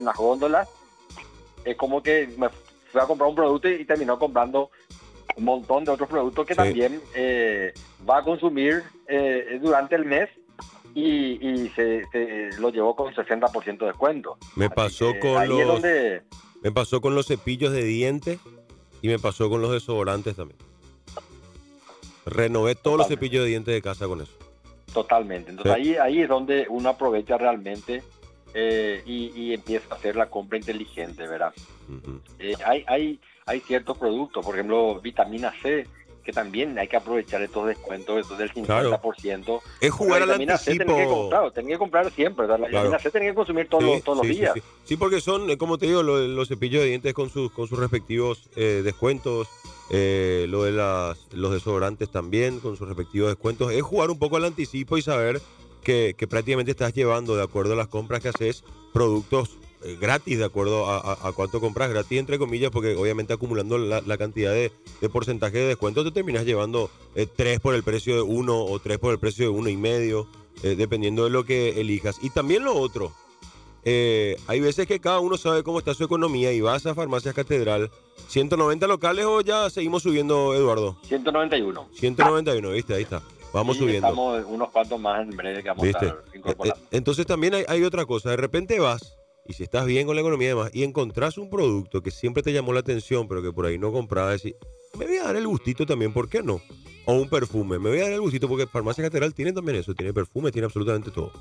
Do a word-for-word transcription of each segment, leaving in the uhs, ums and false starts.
en las góndolas, es como que me fui a comprar un producto y terminó comprando un montón de otros productos que sí. también eh, va a consumir eh, durante el mes y, y se, se lo llevó con sesenta por ciento de descuento. Me pasó con los donde... me pasó con los cepillos de dientes y me pasó con los desodorantes también. Renové todos Totalmente. los cepillos de dientes de casa con eso. Totalmente. Entonces sí. ahí, ahí es donde uno aprovecha realmente eh, y, y empieza a hacer la compra inteligente, ¿verdad? Uh-huh. Eh, hay, hay, hay ciertos productos, por ejemplo, vitamina C, que también hay que aprovechar estos descuentos, estos del cincuenta por ciento. Claro. Es jugar al anticipo. C tenés que comprar, tenés que comprar siempre, ¿verdad? La claro. vitamina C tenés que consumir todos, sí, los, todos sí, los días. Sí, sí. sí, porque son, como te digo, los, los cepillos de dientes con sus, con sus respectivos eh, descuentos. Eh, lo de las, los desodorantes también con sus respectivos descuentos. Es jugar un poco al anticipo y saber que, que prácticamente estás llevando, de acuerdo a las compras que haces, productos eh, gratis, de acuerdo a, a, a cuánto compras, gratis entre comillas, porque obviamente acumulando la, la cantidad de, de porcentaje de descuento te terminas llevando eh, tres por el precio de uno o tres por el precio de uno y medio, eh, dependiendo de lo que elijas. Y también lo otro, Eh, hay veces que cada uno sabe cómo está su economía y vas a Farmacias Catedral. ¿ciento noventa locales o ya seguimos subiendo, Eduardo? ciento noventa y uno. ciento noventa y uno, ¿viste? Ahí está. Vamos sí, subiendo. Estamos unos cuantos más en breve que vamos ¿Viste? a estar incorporando. Entonces también hay, hay otra cosa. De repente vas, y si estás bien con la economía y demás, y encontrás un producto que siempre te llamó la atención, pero que por ahí no comprabas, y me voy a dar el gustito también, ¿por qué no? O un perfume. Me voy a dar el gustito porque Farmacia Catedral tiene también eso. Tiene perfume, tiene absolutamente todo.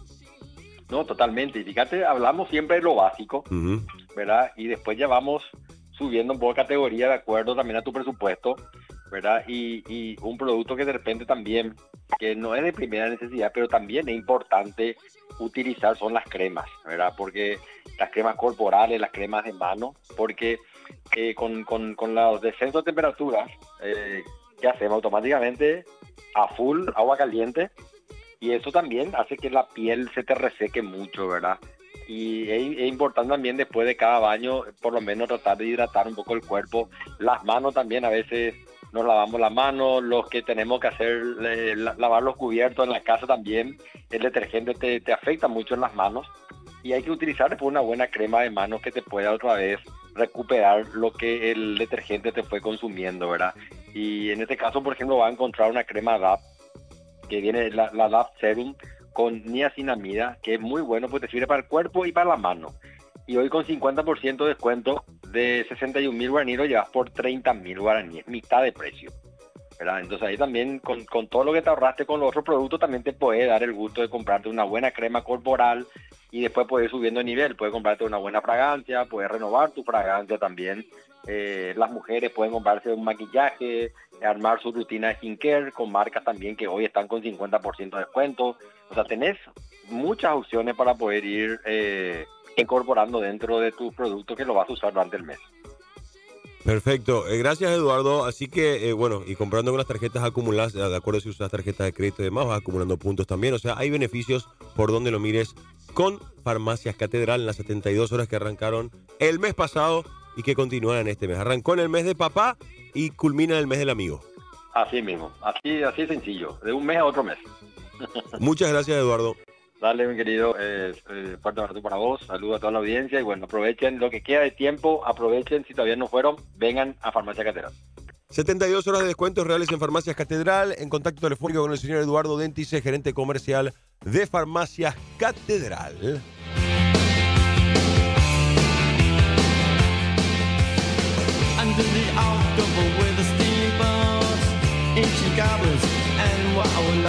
No, totalmente. Y fíjate, hablamos siempre de lo básico, uh-huh. ¿verdad? Y después ya vamos subiendo un poco de categoría de acuerdo también a tu presupuesto, ¿verdad? Y, y un producto que de repente también, que no es de primera necesidad, pero también es importante utilizar son las cremas, ¿verdad? Porque las cremas corporales, las cremas de mano, porque eh, con, con, con los descensos de temperatura, eh, ¿qué hacemos? Automáticamente a full agua caliente. Y eso también hace que la piel se te reseque mucho, ¿verdad? Y es, es importante también después de cada baño, por lo menos tratar de hidratar un poco el cuerpo. Las manos también, a veces nos lavamos las manos, los que tenemos que hacer, eh, lavar los cubiertos en la casa también, el detergente te, te afecta mucho en las manos. Y hay que utilizar después una buena crema de manos que te pueda otra vez recuperar lo que el detergente te fue consumiendo, ¿verdad? Y en este caso, por ejemplo, va a encontrar una crema D A P, que viene la, la D A P Serum con niacinamida, que es muy bueno, pues te sirve para el cuerpo y para la mano. Y hoy con cincuenta por ciento de descuento de sesenta y un mil guaraníes lo llevas por treinta mil guaraníes, mitad de precio, ¿verdad? Entonces ahí también con, con todo lo que te ahorraste con los otros productos también te puede dar el gusto de comprarte una buena crema corporal y después puedes ir subiendo de nivel, puedes comprarte una buena fragancia, puedes renovar tu fragancia también. Eh, las mujeres pueden comprarse un maquillaje, armar su rutina de skincare con marcas también que hoy están con cincuenta por ciento de descuento. O sea, tenés muchas opciones para poder ir eh, incorporando dentro de tu producto que lo vas a usar durante el mes. Perfecto, eh, gracias Eduardo. Así que, eh, bueno, y comprando con las tarjetas acumuladas, de acuerdo si usas tarjetas de crédito y demás, vas acumulando puntos también. O sea, hay beneficios por donde lo mires con Farmacias Catedral en las setenta y dos horas que arrancaron el mes pasado y que continúan en este mes. Arrancó en el mes de papá y culmina en el mes del amigo. Así mismo, así, así sencillo, de un mes a otro mes. Muchas gracias, Eduardo. Dale, mi querido, eh, eh, fuerte abrazo para vos, saludo a toda la audiencia y bueno, aprovechen lo que queda de tiempo, aprovechen, si todavía no fueron, vengan a Farmacia Catedral. setenta y dos horas de descuentos reales en Farmacias Catedral, en contacto telefónico con el señor Eduardo Dentice, gerente comercial de Farmacias Catedral. Under the October with the steamboats, ancient goblins and wild